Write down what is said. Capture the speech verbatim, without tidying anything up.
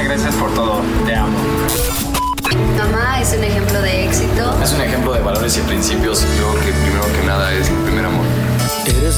gracias por todo. Te amo. Mamá es un ejemplo de éxito. Es un ejemplo de valores y principios. Creo que primero que nada es mi primer amor. Eres